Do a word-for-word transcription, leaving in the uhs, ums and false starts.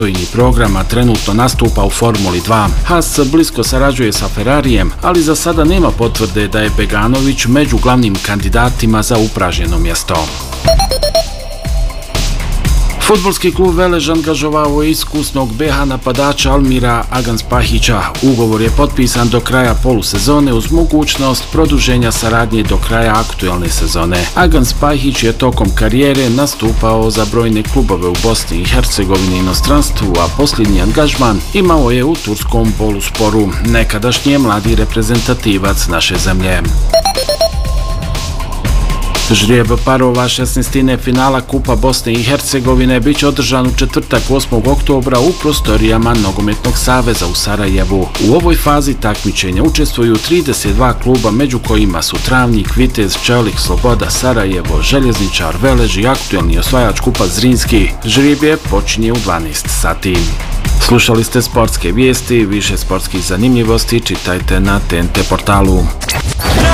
programa trenutno nastupa u Formuli dva. Haas blisko sarađuje sa Ferrarijem, ali za sada nema potvrde da je Beganović među glavnim kandidatima za upražnjeno mjesto. Fudbalski klub Velež angažovao je iskusnog be ha napadača Almira Aganspahića. Ugovor je potpisan do kraja polusezone uz mogućnost produženja saradnje do kraja aktualne sezone. Aganspahić je tokom karijere nastupao za brojne klubove u Bosni i Hercegovini i inostranstvu, a posljednji angažman imao je u turskom Bolusporu, nekadašnji je mladi reprezentativac naše zemlje. Žrijeb parova šesnaestine finala Kupa Bosne i Hercegovine bit će održan u četvrtak osmog oktobra u prostorijama Nogometnog saveza u Sarajevu. U ovoj fazi takmičenja učestvuju trideset dva kluba, među kojima su Travnik, Vitez, Čelik, Sloboda, Sarajevo, Željezničar, Velež i aktualni osvajač Kupa Zrinski. Žrijeb počinje u dvanaest sati. Slušali ste sportske vijesti, više sportskih zanimljivosti čitajte na te en te portalu.